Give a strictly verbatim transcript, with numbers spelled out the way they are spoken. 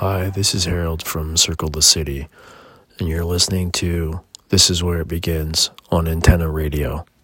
Hi, this is Harold from Circle the City, and you're listening to This Is Where It Begins on Antenna Radio.